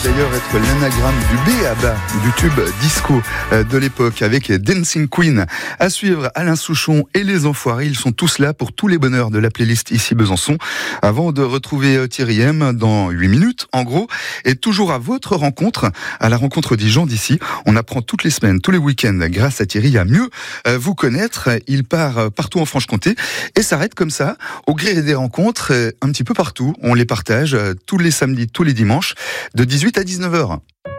d'ailleurs être l'anagramme du B.A.B.A. du tube disco de l'époque avec Dancing Queen. À suivre, Alain Souchon et les Enfoirés, ils sont tous là pour tous les bonheurs de la playlist ici Besançon. Avant de retrouver Thierry M dans 8 minutes, en gros, et toujours à votre rencontre, à la rencontre des gens d'ici. On apprend toutes les semaines, tous les week-ends, grâce à Thierry, à mieux vous connaître. Il part partout en Franche-Comté et s'arrête comme ça, au gré des rencontres, un petit peu partout. On les partage tous les samedis, tous les dimanches, de 18 à 19h.